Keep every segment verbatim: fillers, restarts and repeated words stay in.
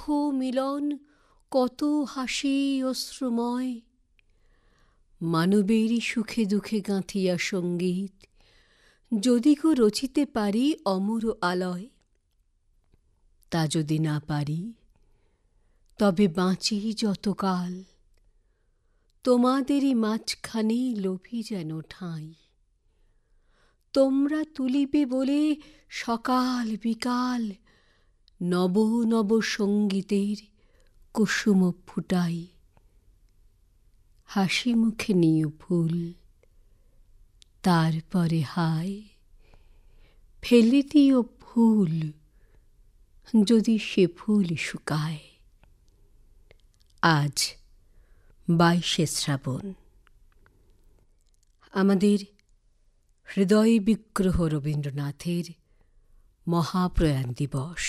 মিলন কত হাসি অশ্রুময়, মানবেরই সুখে দুঃখে গাঁথিয়া সঙ্গীত যদি গো রচিতে পারি অমর আলয়। তা যদি না পারি তবে বাঁচি যতকাল তোমাদেরই মাঝখানে লোভী যেন ঠাঁই। তোমরা তুলিবে বলে সকাল বিকাল নব নব সঙ্গীতের কুসুম ফুটাই। হাসি মুখে নিও ফুল, তারপরে হায় ফেলে দিও ফুল যদি সে ফুল শুকায়। আজ বাইশে শ্রাবণ, আমাদের হৃদয় বিগ্রহ রবীন্দ্রনাথের মহাপ্রয়াণ দিবস।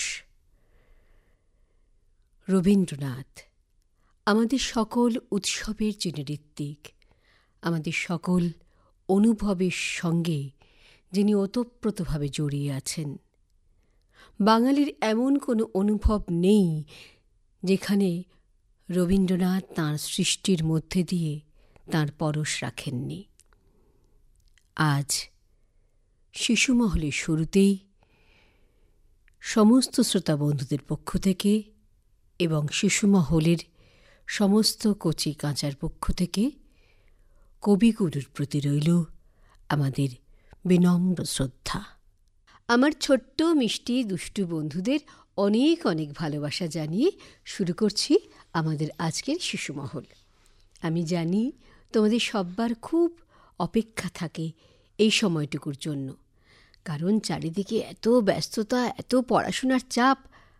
রবীন্দ্রনাথ আমাদের সকল উৎসবের যিনি ঋত্বিক, আমাদের সকল অনুভবের সঙ্গে যিনি ওতপ্রোতভাবে জড়িয়ে আছেন। বাঙালির এমন কোনো অনুভব নেই যেখানে রবীন্দ্রনাথ তাঁর সৃষ্টির মধ্যে দিয়ে তাঁর পরশ রাখেননি। আজ শিশুমহলের শুরুতেই সমস্ত শ্রোতা বন্ধুদের পক্ষ থেকে এবং শিশুমহলের সমস্ত কচি কাঁচার পক্ষ থেকে কবিগুরুর প্রতি রইল আমাদের বিনম্র শ্রদ্ধা। আমার ছোট্ট মিষ্টি দুষ্টু বন্ধুদের অনেক অনেক ভালোবাসা জানিয়ে শুরু করছি আমাদের আজকের শিশুমহল। আমি জানি তোমাদের সব্বার খুব অপেক্ষা থাকে এই সময়টুকুর জন্য, কারণ চারিদিকে এত ব্যস্ততা, এত পড়াশোনার চাপ,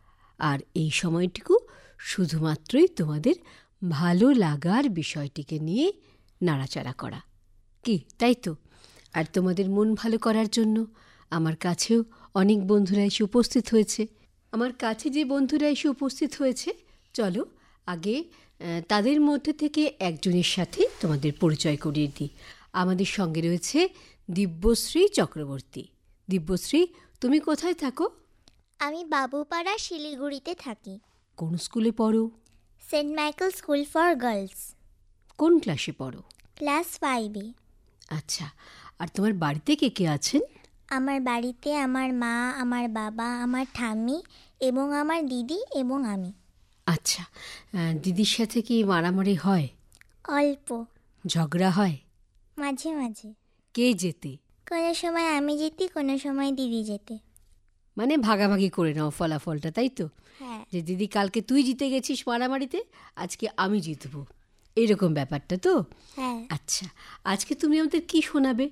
আর এই সময়টুকু শুধুমাত্রই তোমাদের ভালো লাগার বিষয়টিকে নিয়ে নাড়াচাড়া করা। কি তাই তো? আর তোমাদের মন ভালো করার জন্য আমার কাছেও অনেক বন্ধুরা এসে উপস্থিত হয়েছে। আমার কাছে যে বন্ধুরা এসে উপস্থিত হয়েছে, চলো আগে তাদের মধ্যে থেকে একজনের সাথে তোমাদের পরিচয় করিয়ে দিই। আমাদের সঙ্গে রয়েছে দিব্যশ্রী চক্রবর্তী। দিব্যশ্রী, তুমি কোথায় থাকো? আমি বাবুপাড়া শিলিগুড়িতে থাকি। কোন স্কুলে পড়ো? Saint Michael school for girls. কোন ক্লাসে পড়ো? ক্লাস ফাইভে। আচ্ছা, আর তোমার বাড়িতে কে কে আছেন? আমার বাড়িতে আমার মা, আমার বাবা, আমার ঠাম্মি এবং আমার দিদি এবং আমি। আচ্ছা, দিদির সাথে কি মারামারি হয়? অল্প। ঝগড়া হয়? মাঝে মাঝে। কে জেতে? কোনো সময় আমি জিতি, কোনো সময় দিদি জেতে। মানে ভাগাভাগি করে নাও ফলাফলটা, তাই তো? হ্যাঁ। যে দিদি কালকে তুই জিতে গেছিস মারামারিতে, আজকে আমি জিতবো, এরকম ব্যাপারটা তো? হ্যাঁ। আচ্ছা, আজকে তুমি আমাদের কি শোনাবে?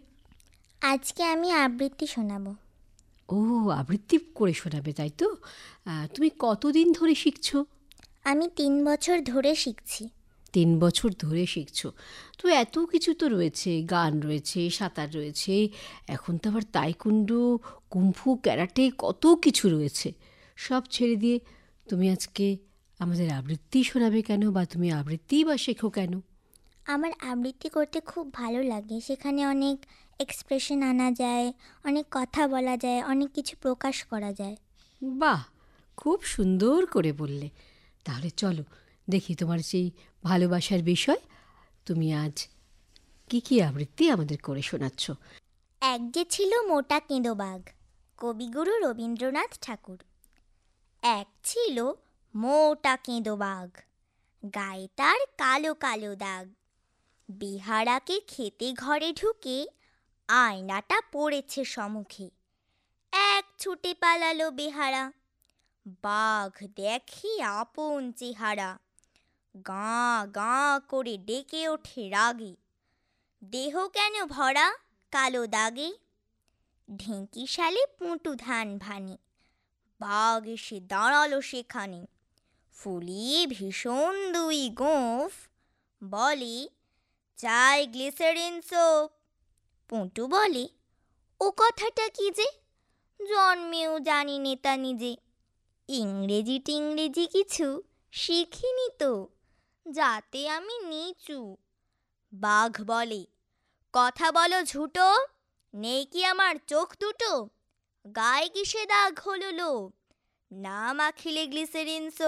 আজকে আমি আবৃত্তি শোনাবো। ও, আবৃত্তি করে শোনাবে, তাই তো? তুমি কতদিন ধরে শিখছো? আমি তিন বছর ধরে শিখছি। তিন বছর ধরে শিখছো তো? এত কিছু তো রয়েছে, গান রয়েছে, সাঁতার রয়েছে, এখন তো আবার তাইকুন্ডো, কুম্ফু, ক্যারাটে, কত কিছু রয়েছে। সব ছেড়ে দিয়ে তুমি আজকে আমাদের আবৃত্তি শোনাবে কেন, বা তুমি আবৃত্তিই বা শেখো কেন? আমার আবৃত্তি করতে খুব ভালো লাগে। সেখানে অনেক এক্সপ্রেশন আনা যায়, অনেক কথা বলা যায়, অনেক কিছু প্রকাশ করা যায়। বাহ, খুব সুন্দর করে বললে। তাহলে চলো দেখি তোমার সেই ভালোবাসার বিষয় তুমি আজ কি কি আবৃত্তি আমাদের করে শোনাচ্ছ। এক যে ছিল মোটা কেঁদো বাঘ, কবিগুরু রবীন্দ্রনাথ ঠাকুর। এক ছিল মোটা কেঁদো বাঘ, গায়ে তার কালো কালো দাগ। বেহারাকে খেতে ঘরে ঢুকে আয়নাটা পড়েছে সম্মুখে। এক ছুটে পালালো বেহারা, বাঘ দেখে আপন চেহারা। গাঁ গাঁ করে ডেকে ওঠে রাগে, দেহ কেন ভরা কালো দাগে। ঢেঁকি শালে পুঁটু ধান ভানে, বাঘ এসে দাঁড়ালো সেখানে। ফুলিয়ে ভীষণ দুই গোঁফ, বলে চাই গ্লিসারিন সোপ। পুঁটু বলে, ও কথাটা কি যে, জন্মেও জানি নেতা নিজে। ইংরেজি টিংরেজি কিছু শিখিনি তো, যাতে আমি নিচু। বাঘ বলে, কথা বলো ঝুটো, নেই কি আমার চোখ দুটো। গায়ে কিসে দাগ হলো লো, না মাখিলে গ্লিসারিন সোপ।